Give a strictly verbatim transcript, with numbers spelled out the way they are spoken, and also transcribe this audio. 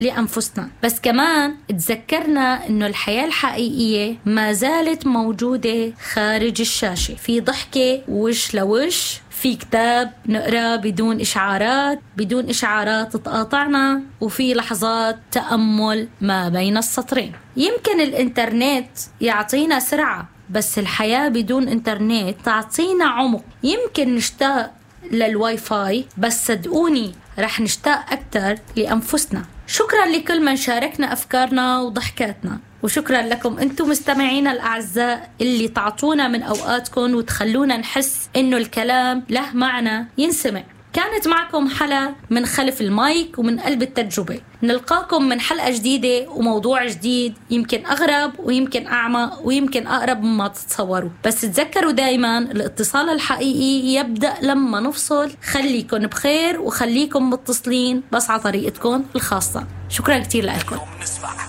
لأنفسنا، بس كمان تذكرنا إنه الحياة الحقيقية ما زالت موجودة خارج الشاشة، في ضحكة وش لوش، في كتاب نقرأ بدون إشعارات بدون إشعارات تقاطعنا، وفي لحظات تأمل ما بين السطرين. يمكن الإنترنت يعطينا سرعة، بس الحياة بدون إنترنت تعطينا عمق. يمكن نشتاق للواي فاي، بس صدقوني رح نشتاق أكتر لأنفسنا. شكرا لكل من شاركنا أفكارنا وضحكاتنا، وشكرا لكم أنتم مستمعينا الأعزاء اللي تعطونا من أوقاتكم وتخلونا نحس إنه الكلام له معنى ينسمع. كانت معكم حلا من خلف المايك ومن قلب التجربة. نلقاكم من حلقة جديدة وموضوع جديد، يمكن أغرب ويمكن أعمق ويمكن أقرب مما تتصوروا، بس تذكروا دايما الاتصال الحقيقي يبدأ لما نفصل. خليكم بخير وخليكم متصلين بس على طريقتكم الخاصة. شكرا كتير لكم.